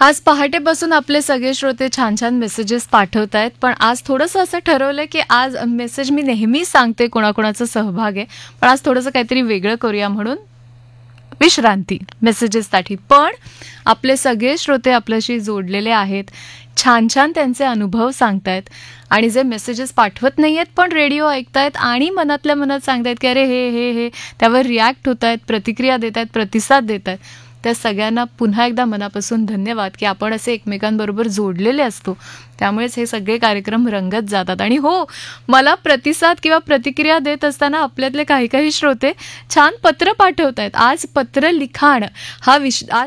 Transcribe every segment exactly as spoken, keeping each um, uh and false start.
आज पहाटेपासून आपले सगळे श्रोते छान छान मेसेजेस पाठवत आहेत, पण आज थोडंसं असं ठरवलं की आज मेसेज मी नेहमी सांगते कोणाकोणाचा सहभाग आहे, पण आज थोडंसं काहीतरी वेगळं करूया म्हणून विश्रांती मेसेजेससाठी. पण आपले सगळे श्रोते आपल्याशी जोडलेले आहेत, छान छान त्यांचे अनुभव सांगतायत आणि जे मेसेजेस पाठवत नाही आहेत पण रेडिओ ऐकतायत आणि मनातल्या मनात सांगतायत की अरे हे हे हे त्यावर रिॲक्ट होत आहेत, प्रतिक्रिया देत आहेत, प्रतिसाद देत आहेत, त्या सगळ्यांना पुन्हा एकदा मनापासून धन्यवाद की आपण असे एकमेकांबरोबर जोडलेले असतो. त्यामुळेच हे सगळे कार्यक्रम रंगत जातात. आणि हो, मला प्रतिसाद किंवा प्रतिक्रिया देत असताना आपल्यातले काही काही श्रोते छान पत्र पाठवत आहेत. आज पत्र लिखाण हा विष आज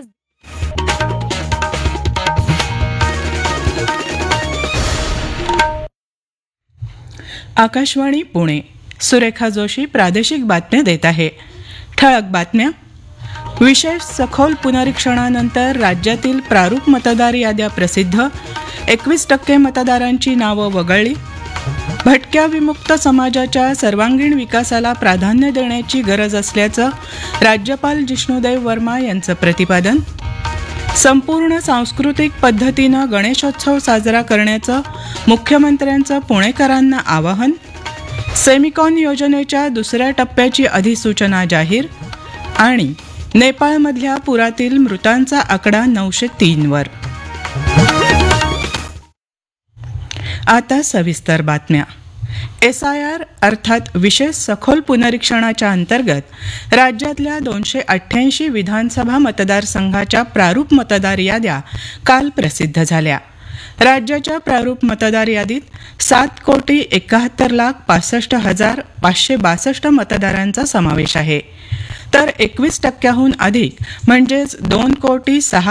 आकाशवाणी पुणे. सुरेखा जोशी प्रादेशिक बातम्या देत आहे. ठळक बातम्या. विशेष सखोल पुनरीक्षणानंतर राज्यातील प्रारूप मतदार याद्या प्रसिद्ध. एकवीस टक्के मतदारांची नावं वगळली. भटक्या विमुक्त समाजाच्या सर्वांगीण विकासाला प्राधान्य देण्याची गरज असल्याचं राज्यपाल जिष्णुदेव वर्मा यांचं प्रतिपादन. संपूर्ण सांस्कृतिक पद्धतीनं गणेशोत्सव साजरा करण्याचं मुख्यमंत्र्यांचं पुणेकरांना आवाहन. सेमिकॉन योजनेच्या दुसऱ्या टप्प्याची अधिसूचना जाहीर. आणि नेपाळमधल्या पुरातील मृतांचा आकडा नऊशे तीनवर. आता सविस्तर बातम्या. एस आय आर अर्थात विशेष सखोल पुनरीक्षणाच्या अंतर्गत राज्यातल्या दोनशे अठ्ठ्याऐंशी विधानसभा मतदारसंघाच्या प्रारूप मतदार याद्या काल प्रसिद्ध झाल्या. राज्याच्या प्रारूप मतदार यादीत सात कोटी एकाहत्तर लाख पासष्ट हजार पाचशे बासष्ट मतदारांचा समावेश आहे. तर एकवीस टक्क्याहून अधिक म्हणजेच दोन कोटी सहा